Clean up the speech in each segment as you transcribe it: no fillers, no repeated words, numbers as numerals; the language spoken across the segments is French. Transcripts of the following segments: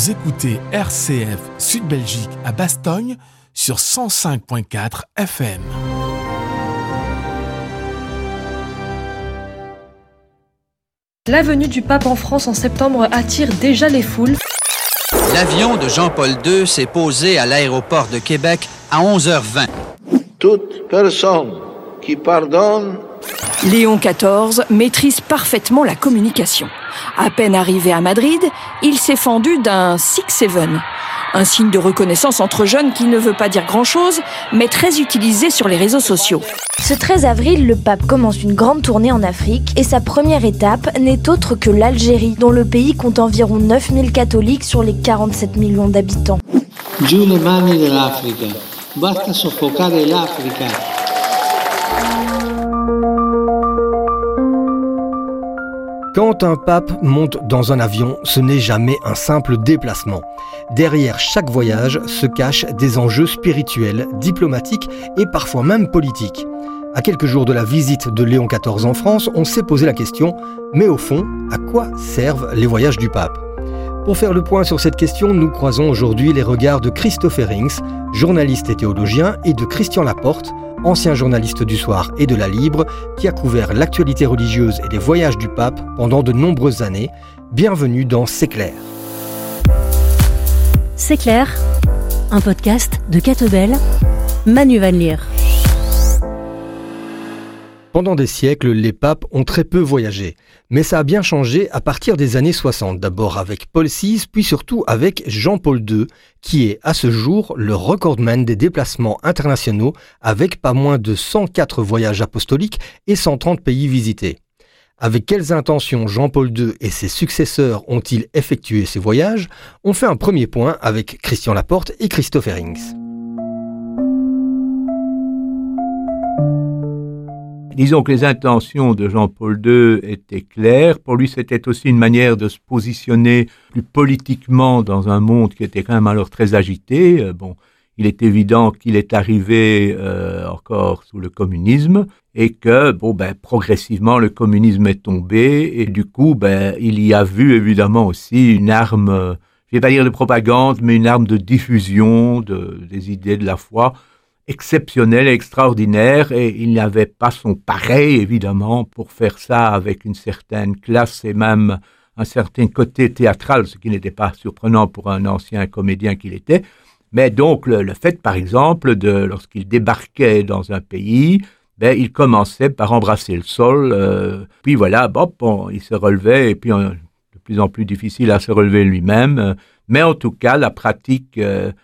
Vous écoutez RCF Sud Belgique à Bastogne sur 105.4 FM. La venue du pape en France en septembre attire déjà les foules. L'avion de Jean-Paul II s'est posé à l'aéroport de Québec à 11h20. Toute personne qui pardonne. Léon XIV maîtrise parfaitement la communication. À peine arrivé à Madrid, il s'est fendu d'un 6-7, un signe de reconnaissance entre jeunes qui ne veut pas dire grand-chose, mais très utilisé sur les réseaux sociaux. Ce 13 avril, le pape commence une grande tournée en Afrique et sa première étape n'est autre que l'Algérie, dont le pays compte environ 9000 catholiques sur les 47 millions d'habitants. Giù le mani dell'Africa, basta soffocare l'Africa. Quand un pape monte dans un avion, ce n'est jamais un simple déplacement. Derrière chaque voyage se cachent des enjeux spirituels, diplomatiques et parfois même politiques. À quelques jours de la visite de Léon XIV en France, on s'est posé la question, mais au fond, à quoi servent les voyages du pape ? Pour faire le point sur cette question, nous croisons aujourd'hui les regards de Christophe Herrings, journaliste et théologien, et de Christian Laporte, ancien journaliste du Soir et de La Libre, qui a couvert l'actualité religieuse et les voyages du pape pendant de nombreuses années. Bienvenue dans C'est clair. C'est clair, un podcast de Catebel, Manu Van Leer. Pendant des siècles, les papes ont très peu voyagé. Mais ça a bien changé à partir des années 60. D'abord avec Paul VI, puis surtout avec Jean-Paul II, qui est à ce jour le recordman des déplacements internationaux avec pas moins de 104 voyages apostoliques et 130 pays visités. Avec quelles intentions Jean-Paul II et ses successeurs ont-ils effectué ces voyages ? On fait un premier point avec Christian Laporte et Christophe Herrings. Disons que les intentions de Jean-Paul II étaient claires. Pour lui, c'était aussi une manière de se positionner plus politiquement dans un monde qui était quand même alors très agité. Il est évident qu'il est arrivé encore sous le communisme et que, progressivement, le communisme est tombé et du coup, il y a vu évidemment aussi une arme, je ne vais pas dire de propagande, mais une arme de diffusion des idées de la foi exceptionnel et extraordinaire, et il n'y avait pas son pareil, évidemment, pour faire ça avec une certaine classe et même un certain côté théâtral, ce qui n'était pas surprenant pour un ancien comédien qu'il était. Mais donc, le fait, par exemple, lorsqu'il débarquait dans un pays, il commençait par embrasser le sol, puis voilà, il se relevait, et puis de plus en plus difficile à se relever lui-même. Mais en tout cas, la pratique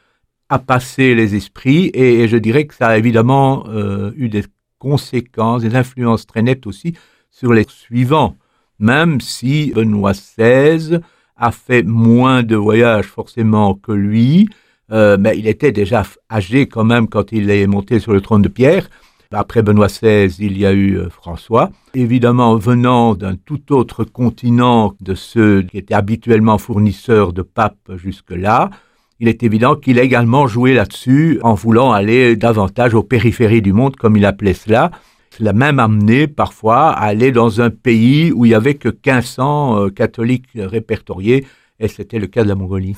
a passé les esprits et je dirais que ça a évidemment eu des conséquences, des influences très nettes aussi sur les suivants. Même si Benoît XVI a fait moins de voyages forcément que lui, mais il était déjà âgé quand même quand il est monté sur le trône de pierre. Après Benoît XVI, il y a eu François. Évidemment, venant d'un tout autre continent de ceux qui étaient habituellement fournisseurs de papes jusque-là, il est évident qu'il a également joué là-dessus en voulant aller davantage aux périphéries du monde, comme il appelait cela. Cela l'a même amené parfois à aller dans un pays où il n'y avait que 1500 catholiques répertoriés, et c'était le cas de la Mongolie.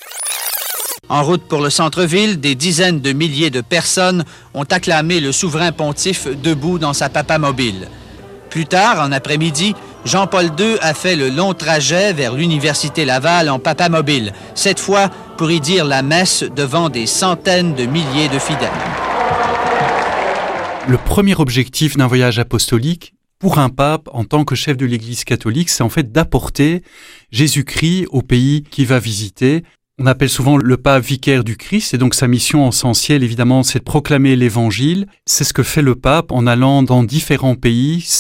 En route pour le centre-ville, des dizaines de milliers de personnes ont acclamé le souverain pontife debout dans sa papamobile. Plus tard, en après-midi, Jean-Paul II a fait le long trajet vers l'Université Laval en papamobile, cette fois pour y dire la messe devant des centaines de milliers de fidèles. Le premier objectif d'un voyage apostolique, pour un pape, en tant que chef de l'Église catholique, c'est en fait d'apporter Jésus-Christ au pays qu'il va visiter. On appelle souvent le pape vicaire du Christ, et donc sa mission essentielle, évidemment, c'est de proclamer l'Évangile. C'est ce que fait le pape en allant dans différents pays,